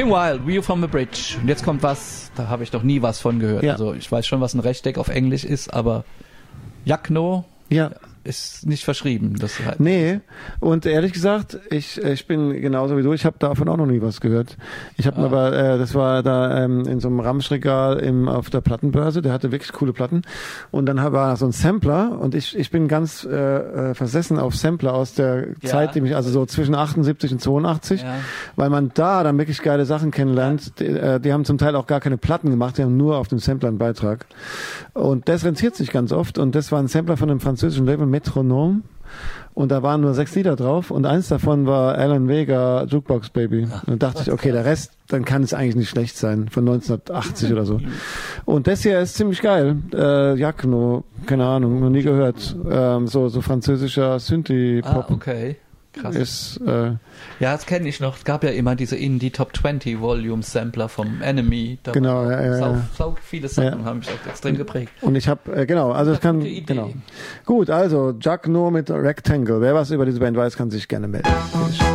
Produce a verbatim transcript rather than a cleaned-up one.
Kim Wilde, View from the Bridge. Und jetzt kommt was, da habe ich noch nie was von gehört. Ja. Also ich weiß schon, was ein Rechteck auf Englisch ist, aber Yakno Ja. ist nicht verschrieben. Das halt Nee, und ehrlich gesagt, ich ich bin genauso wie du, ich habe davon auch noch nie was gehört. Ich habe Ah. aber, äh, das war da ähm, in so einem Ramschregal im, auf der Plattenbörse, der hatte wirklich coole Platten. Und dann war so ein Sampler und ich ich bin ganz äh, äh, versessen auf Sampler aus der Ja. Zeit, die mich, also so zwischen achtundsiebzig und zweiundachtzig, Ja. weil man da dann wirklich geile Sachen kennenlernt. Die, äh, die haben zum Teil auch gar keine Platten gemacht, die haben nur auf dem Sampler einen Beitrag. Und das rentiert sich ganz oft und das war ein Sampler von einem französischen Label, Metronom. Und da waren nur sechs Lieder drauf und eins davon war Alan Vega, Jukebox Baby. Und dann dachte ich, okay, der Rest, dann kann es eigentlich nicht schlecht sein, von neunzehnhundertachtzig oder so. Und das hier ist ziemlich geil. Äh, Yakno, keine Ahnung, noch nie gehört. Ähm, so, so französischer Synthie-Pop. Ah, okay. Krass. Ist, äh, Ja, das kenne ich noch. Es gab ja immer diese Indie Top zwanzig Volume Sampler vom Enemy. Da Genau, waren ja, ja, sau, ja. sau viele Sachen Ja. haben mich auch extrem geprägt. und ich habe, äh, genau, also Ja, es kann, gute Idee. genau. Gut, also Yakno mit Rectangle. Wer was über diese Band weiß, kann sich gerne melden. Bitteschön.